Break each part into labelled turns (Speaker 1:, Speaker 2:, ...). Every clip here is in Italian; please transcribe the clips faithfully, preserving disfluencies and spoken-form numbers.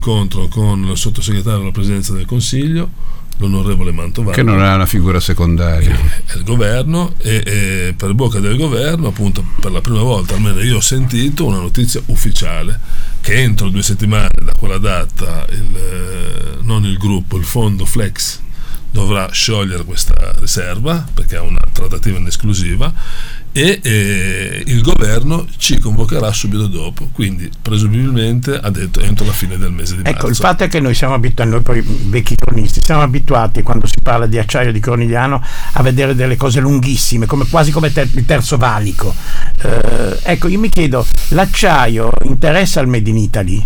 Speaker 1: incontro con il sottosegretario della Presidenza del Consiglio, l'onorevole Mantovani,
Speaker 2: che non è una figura secondaria,
Speaker 1: è il governo, e, e per bocca del governo, appunto, per la prima volta almeno io ho sentito una notizia ufficiale che entro due settimane da quella data il, non il gruppo, il fondo Flex dovrà sciogliere questa riserva perché ha una trattativa in esclusiva, e eh, il governo ci convocherà subito dopo, quindi presumibilmente ha detto entro la fine del mese di marzo.
Speaker 3: Ecco, il fatto è che noi siamo abituati, noi poi vecchi cronisti, siamo abituati quando si parla di acciaio di Cornigliano a vedere delle cose lunghissime, come, quasi come ter- il terzo valico. Eh, ecco, io mi chiedo, l'acciaio interessa al Made in Italy?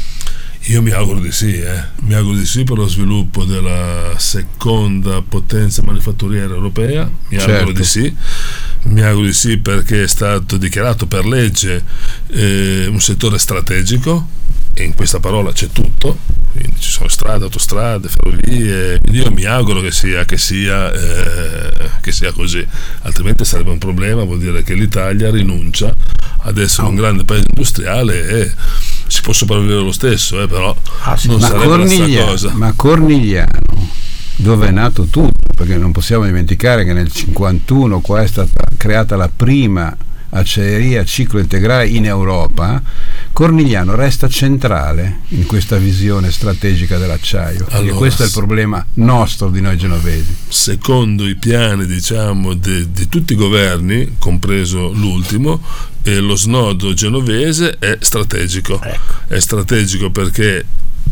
Speaker 1: Io mi auguro di sì, eh. mi auguro di sì per lo sviluppo della seconda potenza manifatturiera europea, mi
Speaker 2: certo.
Speaker 1: auguro di sì, mi auguro di sì perché è stato dichiarato per legge eh, un settore strategico, e in questa parola c'è tutto, quindi ci sono strade, autostrade, ferrovie, quindi io mi auguro che sia, che sia, eh, che sia così, altrimenti sarebbe un problema, vuol dire che l'Italia rinuncia ad essere un grande paese industriale e si può sopravvivere lo stesso, eh, però ah, sì. non
Speaker 2: ma
Speaker 1: sarebbe la stessa cosa.
Speaker 2: Ma Cornigliano, dove è nato tutto, perché non possiamo dimenticare che nel cinquantuno qua è stata creata la prima acciaieria a ciclo integrale in Europa. Cornigliano resta centrale in questa visione strategica dell'acciaio, allora, perché questo è il problema nostro di noi genovesi.
Speaker 1: Secondo i piani, diciamo, di, di tutti i governi, compreso l'ultimo, eh, lo snodo genovese è strategico.
Speaker 3: Ecco.
Speaker 1: È strategico perché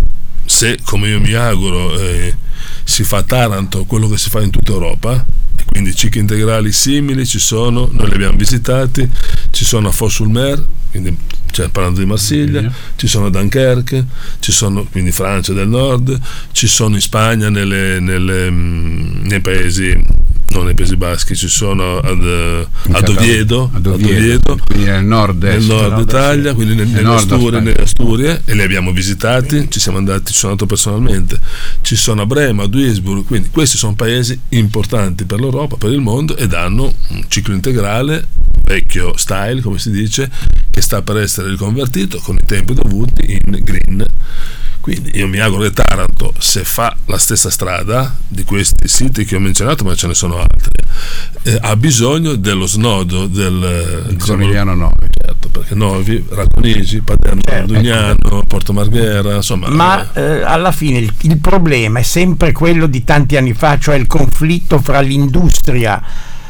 Speaker 1: se, come io mi auguro, eh, si fa a Taranto quello che si fa in tutta Europa, e quindi cicli integrali simili ci sono, noi li abbiamo visitati, ci sono a Fos-sur-Mer, quindi cioè, parlando di Marsiglia, mm-hmm. ci sono a Dunkerque, ci sono quindi Francia del Nord, ci sono in Spagna, nelle, nelle, nei paesi, non nei Paesi Baschi, ci sono ad, ad Oviedo,
Speaker 2: ad Oviedo,
Speaker 1: ad Oviedo
Speaker 2: quindi nel nord,
Speaker 1: nel nord, nord Italia, sì. quindi nel, nelle,
Speaker 2: nord
Speaker 1: Asturie, nelle Asturie, e li abbiamo visitati, ci siamo andati, ci sono andato personalmente, ci sono a Brema, a Duisburg, quindi questi sono paesi importanti per l'Europa, per il mondo, ed hanno un ciclo integrale vecchio style, come si dice, che sta per essere riconvertito con i tempi dovuti in green. Quindi io mi auguro che Taranto, se fa la stessa strada di questi siti che ho menzionato, ma ce ne sono altri, eh, ha bisogno dello snodo del
Speaker 2: il
Speaker 1: diciamo,
Speaker 2: Cornigliano Novi,
Speaker 1: certo, perché Novi, Racconigi, Paderno, certo, Dugnano, Porto Marghera, insomma.
Speaker 3: Ma eh, alla fine il, il problema è sempre quello di tanti anni fa, cioè il conflitto fra l'industria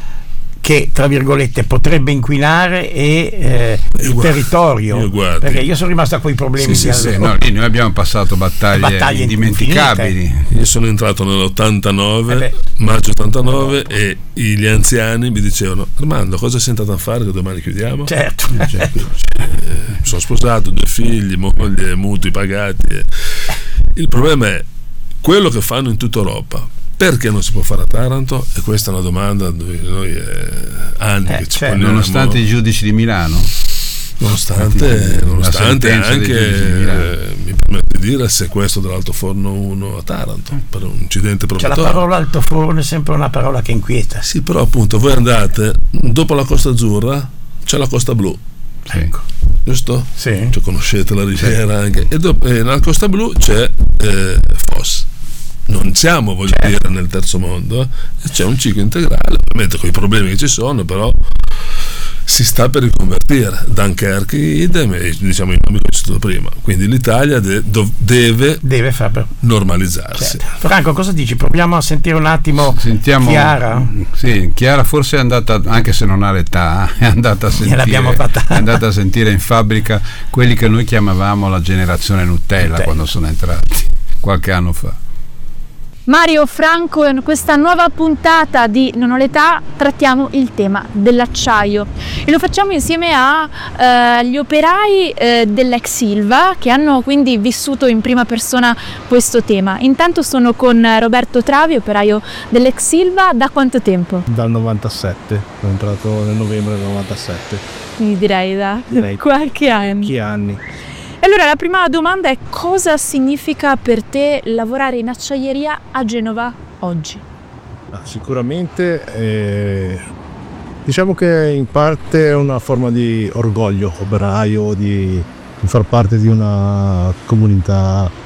Speaker 3: che tra virgolette potrebbe inquinare e eh, il
Speaker 1: guardi,
Speaker 3: territorio,
Speaker 1: io
Speaker 3: perché io sono rimasto a quei problemi
Speaker 2: sì,
Speaker 3: di
Speaker 2: sì, sì, no, lì noi abbiamo passato battaglie, battaglie indimenticabili
Speaker 3: infinite.
Speaker 1: Io sono entrato nell'ottantanove,
Speaker 3: eh
Speaker 1: maggio ottantanove, e gli anziani mi dicevano: Armando, cosa sei andato a fare che domani chiudiamo?
Speaker 3: Certo,
Speaker 1: cioè, eh, sono sposato, due figli, moglie, mutui pagati, eh. Il problema è quello che fanno in tutta Europa. Perché non si può fare a Taranto? E questa è una domanda dove noi eh, anni
Speaker 3: eh,
Speaker 1: che ci
Speaker 3: cioè,
Speaker 1: poniamo.
Speaker 2: Nonostante i giudici di Milano,
Speaker 1: nonostante, nonostante anche eh, mi permette di dire il sequestro dell'altoforno uno a Taranto per un incidente provocatorio.
Speaker 3: Cioè, la parola altoforno è sempre una parola che inquieta.
Speaker 1: Sì, però appunto voi andate dopo la Costa Azzurra, c'è la Costa Blu,
Speaker 2: sì.
Speaker 1: ecco, giusto?
Speaker 3: Sì.
Speaker 1: Cioè, conoscete la riviera, sì. anche, e dopo, eh, nella Costa Blu c'è eh, Foss. Non siamo, voglio certo. dire, nel terzo mondo, eh? C'è un ciclo integrale, ovviamente con i problemi che ci sono, però si sta per riconvertire. Dunkerque idem, e diciamo i nomi che ho citato prima, quindi l'Italia de- dov- deve,
Speaker 3: deve far
Speaker 1: normalizzarsi.
Speaker 3: Certo. Franco, cosa dici? Proviamo a sentire un attimo. Sentiamo Chiara.
Speaker 2: Sì, Chiara forse è andata, anche se non ha l'età, è andata a sentire, è andata a sentire in fabbrica quelli che noi chiamavamo la generazione Nutella, Nutella. quando sono entrati qualche anno fa.
Speaker 4: Mario, Franco, in questa nuova puntata di Non ho l'età trattiamo il tema dell'acciaio e lo facciamo insieme agli eh, operai eh, dell'ex Ilva, che hanno quindi vissuto in prima persona questo tema. Intanto sono con Roberto Travi, operaio dell'ex Ilva. Da quanto tempo?
Speaker 5: Dal novantasette, sono entrato nel novembre del novantasette.
Speaker 4: Quindi direi da direi qualche anno.
Speaker 5: Qualche anni.
Speaker 4: Allora, la prima domanda è: cosa significa per te lavorare in acciaieria a Genova oggi?
Speaker 5: Ah, sicuramente eh, diciamo che in parte è una forma di orgoglio operaio, di, di far parte di una comunità